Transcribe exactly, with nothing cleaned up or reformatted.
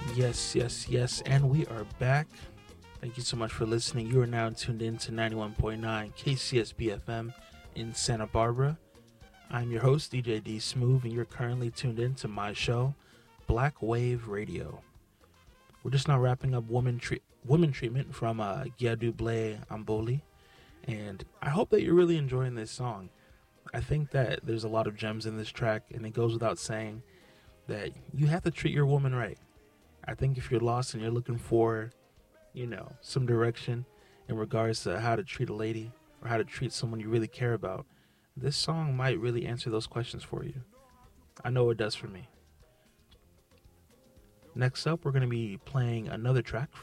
Yes, yes, yes, and we are back. Thank you so much for listening. You are now tuned in to ninety-one point nine K C S B F M in Santa Barbara. I'm your host, D J D Smooth, and you're currently tuned in to my show, Black Wave Radio. We're just now wrapping up woman, tre- woman treatment from uh, Giaduble Amboli, and I hope that you're really enjoying this song. I think that there's a lot of gems in this track, and it goes without saying that you have to treat your woman right. I think if you're lost and you're looking for, you know, some direction in regards to how to treat a lady or how to treat someone you really care about, this song might really answer those questions for you. I know it does for me. Next up, we're going to be playing another track